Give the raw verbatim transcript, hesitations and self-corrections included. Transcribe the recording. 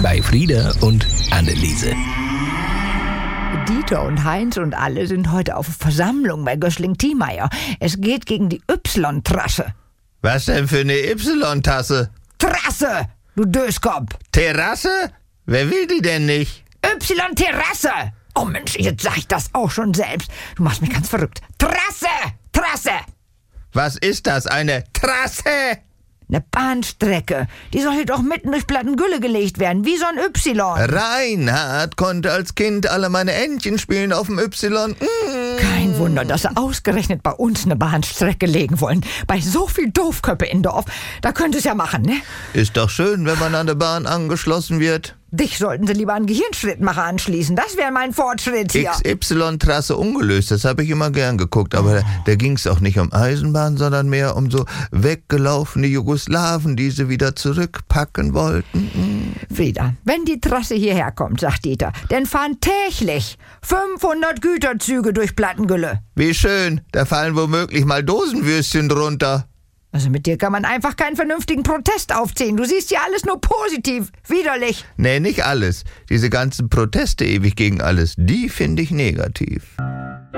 bei Frieda und Anneliese. Dieter und Heinz und alle sind heute auf Versammlung bei Göschling-Thiemeyer. Es geht gegen die Y-Trasse. Was denn für eine Y-Tasse? Trasse, du Döskopf. Terrasse? Wer will die denn nicht? Y-Terrasse. Oh Mensch, jetzt sag ich das auch schon selbst. Du machst mich ganz verrückt. Trasse, Trasse. Was ist das, eine Trasse? Eine Bahnstrecke. Die soll hier doch mitten durch Plattengülle gelegt werden, wie so ein Y. Reinhard konnte als Kind alle meine Entchen spielen auf dem Y. Mm. Kein Wunder, dass sie ausgerechnet bei uns eine Bahnstrecke legen wollen. Bei so viel Doofköppe im Dorf. Da könnte es ja machen, ne? Ist doch schön, wenn man an der Bahn angeschlossen wird. Dich sollten sie lieber einen Gehirnschrittmacher anschließen. Das wäre mein Fortschritt hier. X Y-Trasse ungelöst, das habe ich immer gern geguckt. Aber da, da ging es auch nicht um Eisenbahn, sondern mehr um so weggelaufene Jugoslawen, die sie wieder zurückpacken wollten. Mm. Frieda, wenn die Trasse hierher kommt, sagt Dieter, dann fahren täglich fünfhundert Güterzüge durch Plattengülle. Wie schön, da fallen womöglich mal Dosenwürstchen drunter. Also mit dir kann man einfach keinen vernünftigen Protest aufziehen. Du siehst ja alles nur positiv. Widerlich. Nee, nicht alles. Diese ganzen Proteste ewig gegen alles, die finde ich negativ.